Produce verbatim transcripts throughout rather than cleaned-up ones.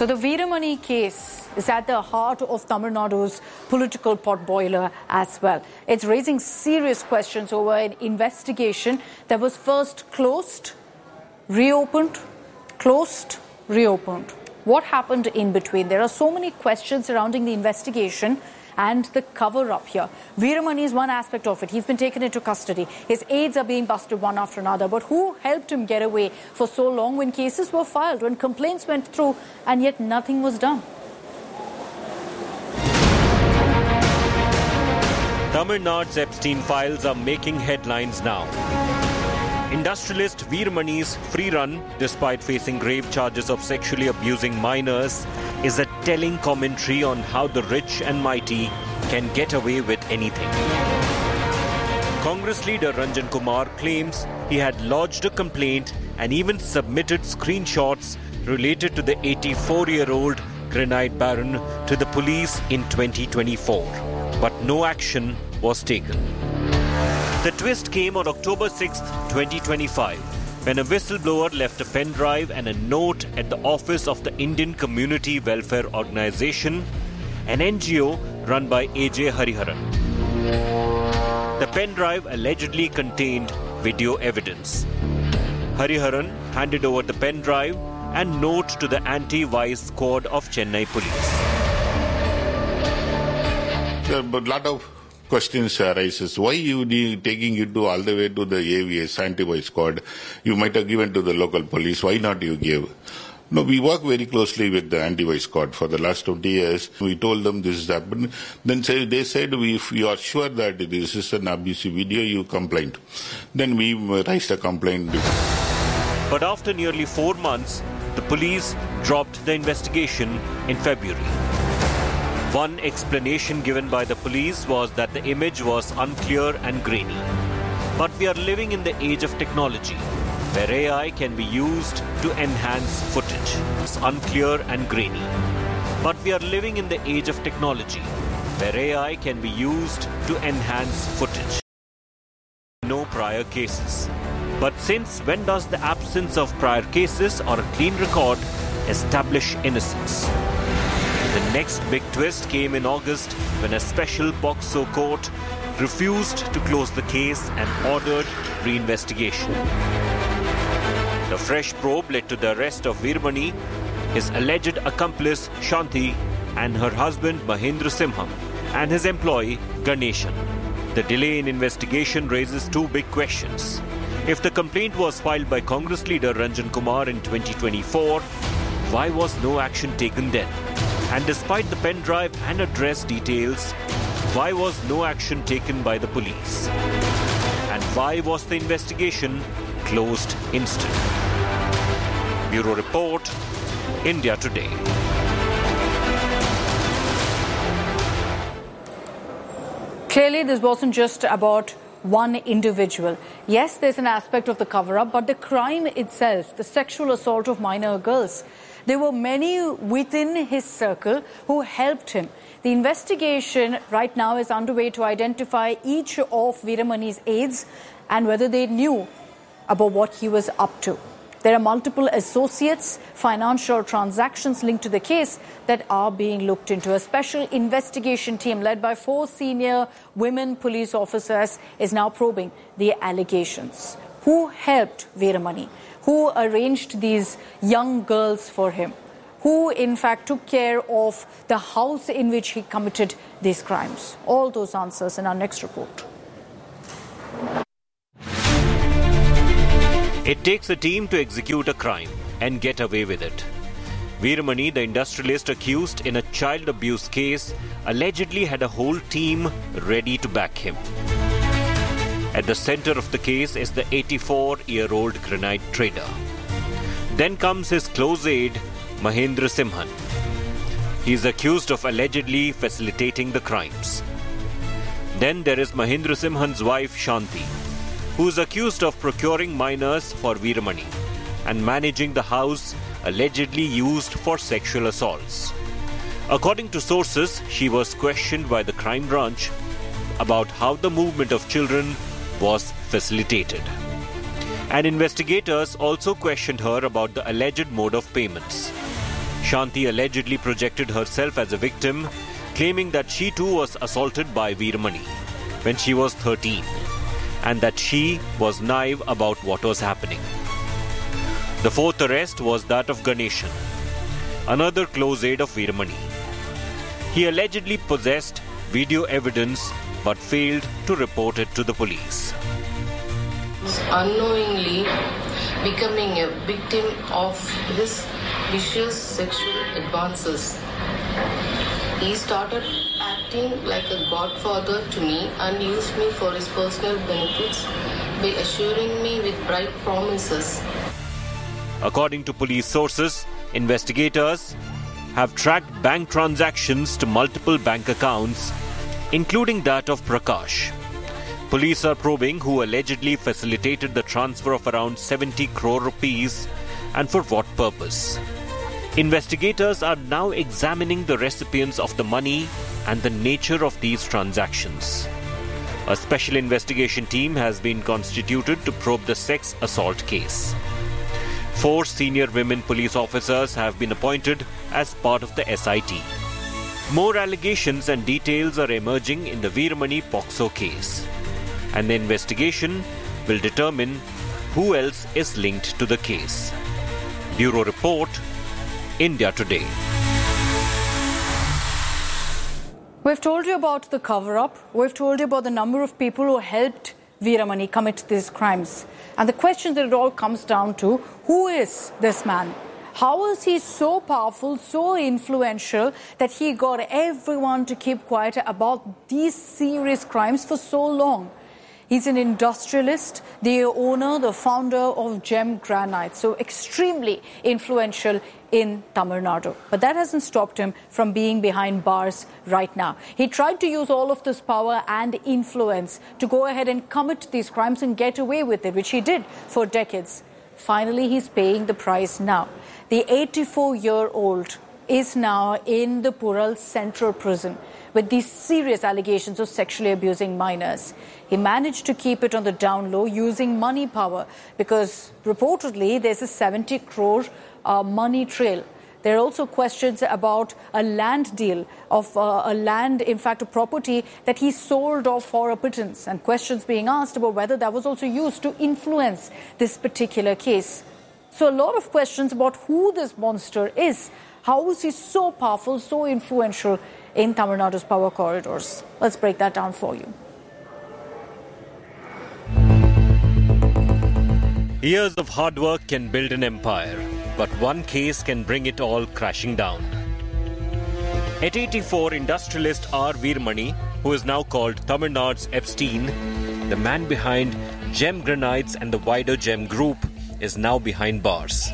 So the Veeramani case is at the heart of Tamil Nadu's political potboiler as well. It's raising serious questions over an investigation that was first closed, reopened, closed, reopened. What happened in between? There are so many questions surrounding the investigation and the cover-up here. Veeramani is one aspect of it. He's been taken into custody. His aides are being busted one after another. But who helped him get away for so long when cases were filed, when complaints went through, and yet nothing was done? Tamil Nadu's Epstein files are making headlines now. Industrialist Veeramani's free run, despite facing grave charges of sexually abusing minors, is a telling commentary on how the rich and mighty can get away with anything. Congress leader Ranjan Kumar claims he had lodged a complaint and even submitted screenshots related to the eighty-four-year-old granite baron to the police in twenty twenty-four. But no action was taken. The twist came on October sixth, twenty twenty-five, when a whistleblower left a pen drive and a note at the office of the Indian Community Welfare Organization, an N G O run by A J Hariharan. The pen drive allegedly contained video evidence. Hariharan handed over the pen drive and note to the anti-vice squad of Chennai police. There are a lot of questions arises. Why you need taking it to all the way to the A V S, anti-vice squad? You might have given to the local police. Why not you give? No, we work very closely with the anti-vice squad for the last twenty years. We told them this has happened. Then say, they said, if you are sure that this is an abusive video, you complain. Then we raised a complaint. But after nearly four months, the police dropped the investigation in February. One explanation given by the police was that the image was unclear and grainy. But we are living in the age of technology, where A I can be used to enhance footage. It's unclear and grainy. But we are living in the age of technology, where A I can be used to enhance footage. No prior cases. But since when does the absence of prior cases or a clean record establish innocence? The next big twist came in August when a special POCSO court refused to close the case and ordered re-investigation. The fresh probe led to the arrest of Veeramani, his alleged accomplice Shanti, and her husband Mahendra Simham, and his employee Ganeshan. The delay in investigation raises two big questions. If the complaint was filed by Congress leader Ranjan Kumar in twenty twenty-four, why was no action taken then? And despite the pen drive and address details, why was no action taken by the police? And why was the investigation closed instantly? Bureau Report, India Today. Clearly, this wasn't just about one individual. Yes, there's an aspect of the cover-up, but the crime itself, the sexual assault of minor girls, there were many within his circle who helped him. The investigation right now is underway to identify each of Veeramani's aides and whether they knew about what he was up to. There are multiple associates, financial transactions linked to the case that are being looked into. A special investigation team led by four senior women police officers is now probing the allegations. Who helped Veeramani? Who arranged these young girls for him? Who, in fact, took care of the house in which he committed these crimes? All those answers in our next report. It takes a team to execute a crime and get away with it. Veeramani, the industrialist accused in a child abuse case, allegedly had a whole team ready to back him. At the center of the case is the eighty-four-year-old granite trader. Then comes his close aide, Mahendra Simhan. He is accused of allegedly facilitating the crimes. Then there is Mahendra Simhan's wife, Shanti, who is accused of procuring minors for Veeramani and managing the house allegedly used for sexual assaults. According to sources, she was questioned by the crime branch about how the movement of children was facilitated. And investigators also questioned her about the alleged mode of payments. Shanti allegedly projected herself as a victim, claiming that she too was assaulted by Veeramani when she was thirteen, and that she was naive about what was happening. The fourth arrest was that of Ganeshan, another close aide of Veeramani. He allegedly possessed video evidence but failed to report it to the police. Unknowingly becoming a victim of his vicious sexual advances. He started acting like a godfather to me and used me for his personal benefits by assuring me with bright promises. According to police sources, investigators have tracked bank transactions to multiple bank accounts, including that of Prakash. Police are probing who allegedly facilitated the transfer of around seventy crore rupees and for what purpose. Investigators are now examining the recipients of the money and the nature of these transactions. A special investigation team has been constituted to probe the sex assault case. Four senior women police officers have been appointed as part of the S I T. More allegations and details are emerging in the Veeramani Poxo case, and the investigation will determine who else is linked to the case. Bureau Report, India Today. We've told you about the cover-up. We've told you about the number of people who helped Veeramani commit these crimes. And the question that it all comes down to, who is this man? How is he so powerful, so influential, that he got everyone to keep quiet about these serious crimes for so long? He's an industrialist, the owner, the founder of Gem Granite, so extremely influential in Tamil Nadu. But that hasn't stopped him from being behind bars right now. He tried to use all of this power and influence to go ahead and commit these crimes and get away with it, which he did for decades. Finally, he's paying the price now. The eighty-four-year-old is now in the Pural Central Prison with these serious allegations of sexually abusing minors. He managed to keep it on the down low using money power because reportedly there's a seventy crore uh, money trail. There are also questions about a land deal of uh, a land, in fact, a property that he sold off for a pittance, and questions being asked about whether that was also used to influence this particular case. So a lot of questions about who this monster is. How is he so powerful, so influential in Tamil Nadu's power corridors? Let's break that down for you. Years of hard work can build an empire, but one case can bring it all crashing down. At eighty-four, industrialist R. Veeramani, who is now called Tamil Nadu's Epstein, the man behind Gem Granites and the wider Gem Group, is now behind bars.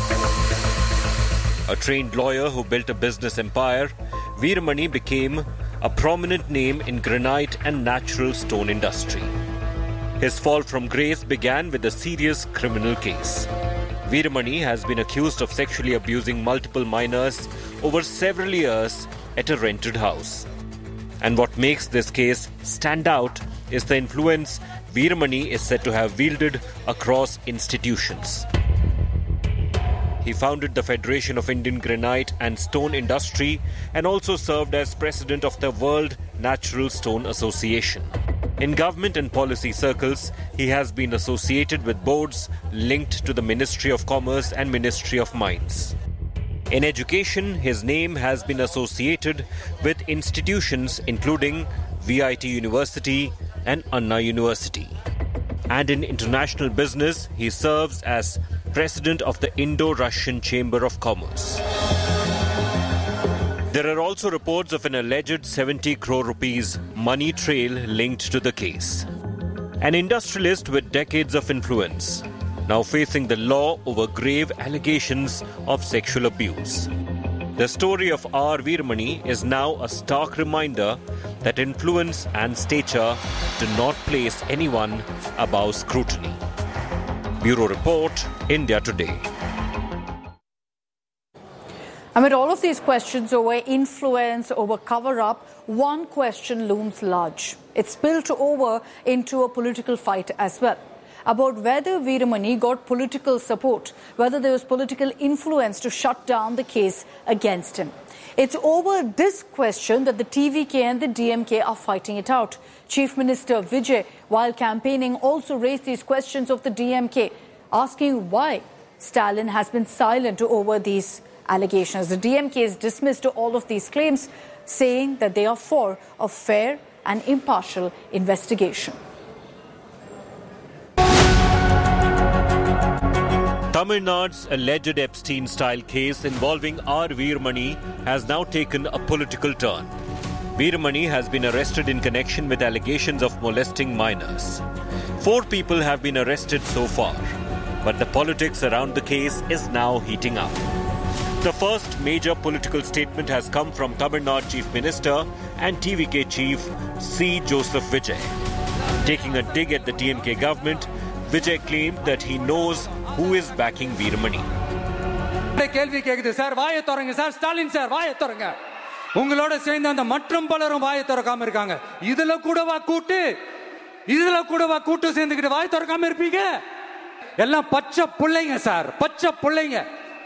A trained lawyer who built a business empire, Veeramani became a prominent name in granite and natural stone industry. His fall from grace began with a serious criminal case. Veeramani has been accused of sexually abusing multiple minors over several years at a rented house. And what makes this case stand out is the influence Veeramani is said to have wielded across institutions. He founded the Federation of Indian Granite and Stone Industry and also served as president of the World Natural Stone Association. In government and policy circles, he has been associated with boards linked to the Ministry of Commerce and Ministry of Mines. In education, his name has been associated with institutions including V I T University and Anna University. And in international business, he serves as president of the Indo-Russian Chamber of Commerce. There are also reports of an alleged seventy crore rupees money trail linked to the case. An industrialist with decades of influence, now facing the law over grave allegations of sexual abuse. The story of R. Veeramani is now a stark reminder that influence and stature do not place anyone above scrutiny. Bureau Report, India Today. Amid all of these questions over influence, over cover-up, one question looms large. It's spilled over into a political fight as well. about whether Veeramani got political support, whether there was political influence to shut down the case against him. It's over this question that the T V K and the D M K are fighting it out. Chief Minister Vijay, while campaigning, also raised these questions of the D M K, asking why Stalin has been silent over these allegations. The D M K has dismissed all of these claims, saying that they are for a fair and impartial investigation. Tamil Nadu's alleged Epstein-style case involving R. Veeramani has now taken a political turn. Veeramani has been arrested in connection with allegations of molesting minors. Four people have been arrested so far, but the politics around the case is now heating up. The first major political statement has come from Tamil Nadu Chief Minister and T V K Chief C. Joseph Vijay. Taking a dig at the D M K government, Vijay claimed that he knows who is backing Veeramani. கேள்வி கேக்குது sir, வாயை திறங்க sir, Stalin sir வாயை திறங்க. உங்களோட சேர்ந்து அந்த மற்றும் பலரும் வாயை திறக்காம இருக்காங்க. இதுல கூடவா கூட்டு இதுல கூடவா கூட்டு சேர்ந்துக்கிட்டு வாயை திறக்காம இருப்பீங்க? எல்லாம் பச்சை புள்ளைங்க சார், பச்சை புள்ளைங்க.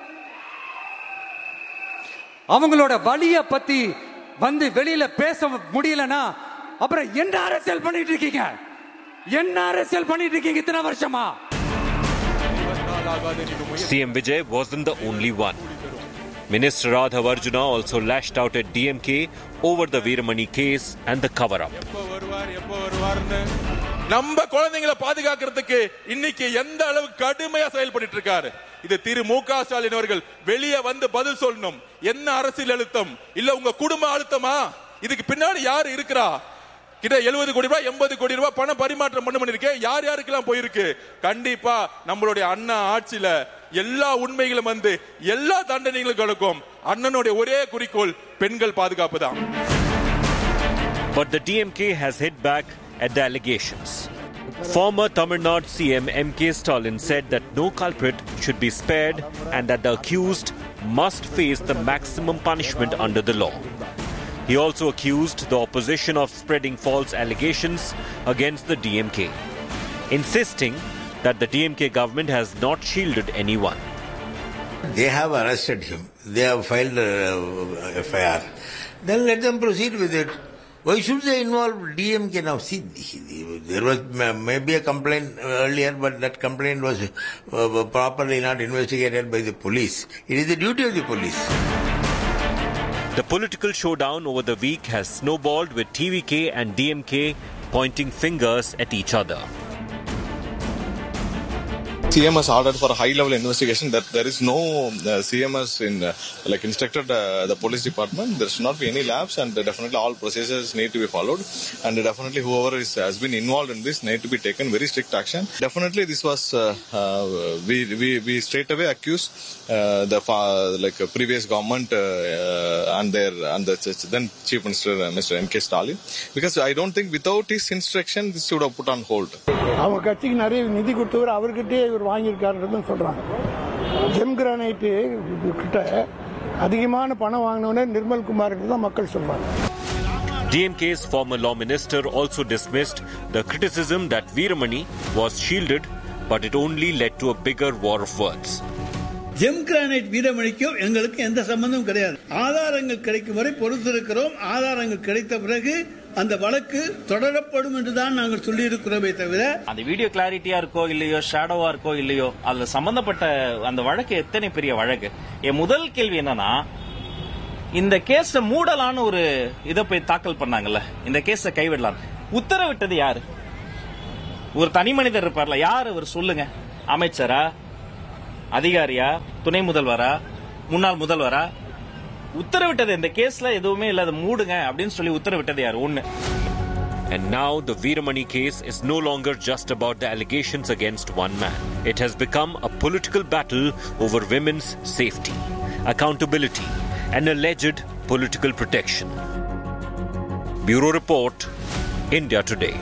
அவங்களோட வலிய பத்தி வந்து வெளியில பேச முடியலனா அப்புறம் என்ன அரசியல் பண்ணிட்டு இருக்கீங்க? என்ன அரசியல் பண்ணிட்டு இருக்கீங்க இத்தனை வருஷமா? C M Vijay wasn't the only one. Minister Radhav Arjuna also lashed out at D M K over the Veeramani case and the cover-up. நம்ம குழந்தைகளை பாதுகாக்கிறதுக்கு இன்னைக்கு எந்த அளவுக்கு கடுமையா செயல்பட்டு இருக்காரு. இது திரு மு க ஸ்டாலின் அவர்கள் வெளியே வந்து பதில் சொல்லணும். என்ன அரசியல் அழுத்தம் இல்ல உங்க குடும்ப அழுத்தமா? இதுக்கு பின்னாடி யார் இருக்கிறா? கிட்ட எழுபது கோடி ரூபாய் எண்பது கோடி ரூபாய் பணம் பரிமாற்றம் பண்ண பண்ணிருக்கேன். யார் யாருக்கெல்லாம் போயிருக்கு? கண்டிப்பா நம்மளுடைய அண்ணா ஆட்சியில எல்லா உண்மைகளும் வந்து எல்லா தண்டனைகளும் கிடைக்கும். அண்ணனுடைய ஒரே குறிக்கோள் பெண்கள் பாதுகாப்பு தான். But the D M K has hit back at the allegations. Former Tamil Nadu C M M K Stalin said that no culprit should be spared and that the accused must face the maximum punishment under the law. He also accused the opposition of spreading false allegations against the D M K, insisting that the D M K government has not shielded anyone. They have arrested him. They have filed a F I R. Then let them proceed with it. Why should they involve D M K now? See, there was maybe a complaint earlier, but that complaint was uh, properly not investigated by the police. It is the duty of the police. The political showdown over the week has snowballed with T V K and D M K pointing fingers at each other. C M has ordered for a high-level investigation. That there is no uh, C M has in uh, like instructed uh, the police department. There should not be any lapse, and uh, definitely all procedures need to be followed. And uh, definitely whoever is, has been involved in this need to be taken very strict action. Definitely this was uh, uh, we we we straight away accuse uh, the uh, like uh, previous government uh, uh, and their and the then Chief Minister uh, Mister M K Stalin, because I don't think without his instruction this should have put on hold. அவங்க கட்சிக்கு நிறைய நிதி கொடுத்தவர் அவர்கிட்டே இவர் வாங்கியிருக்காருன்னு சொல்றாங்க. GeM granite கிட்ட அதிகமான பணம் வாங்கினவனே நிர்மல் குமார்னு தான் மக்கள் சொல்றாங்க. D M K's former law minister also dismissed the criticism that Veeramani was shielded, but it only led to a bigger war of words. GeM granite வீரமணிக்கும் எங்களுக்கு எந்த சம்பந்தமும் கிடையாது. ஆதாரங்கள் கிடைக்கும் வரை பொறுத்திருக்கிறோம். ஆதாரங்கள் கிடைத்த பிறகு அந்த வழக்கு தொடரப்படும் என்றுதான் நாங்கள் சொல்லி இருக்கிறோமே தவிர அந்த வீடியோ கிளாரிட்டியா இருக்கோ இல்லையோ ஷேடோவா இருக்கோ இல்லையோ அதுல சம்பந்தப்பட்ட அந்த வழக்கு எத்தனை பெரிய வழக்கு. என் முதல் கேள்வி என்னன்னா, இந்த கேஸ மூடலான்னு ஒரு இதை போய் தாக்கல் பண்ணாங்கல்ல, இந்த கேஸ கைவிடலாம் உத்தரவிட்டது யாரு? ஒரு தனி மனிதர் இருப்பார்ல, யாரு அவர் சொல்லுங்க. அமைச்சரா, அதிகாரியா, துணை முதல்வரா, முன்னாள் முதல்வரா? உத்தரவிட்டது இந்த கேஸ்ல எதுவுமே இல்லாத மூடுங்க அப்படின்னு சொல்லி உத்தரவிட்டது யார்? ஒண்ணு. And now the Veeramani case is no longer just about the allegations against one man. It has become a political battle over women's safety, accountability, and alleged political protection. Bureau Report, India Today.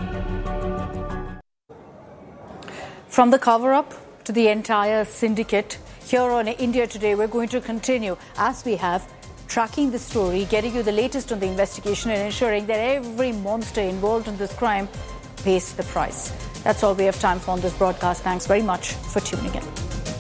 From the cover-up to the entire syndicate, here on India Today, we're going to continue, as we have, tracking the story, getting you the latest on the investigation and ensuring that every monster involved in this crime pays the price. That's all we have time for on this broadcast. Thanks very much for tuning in.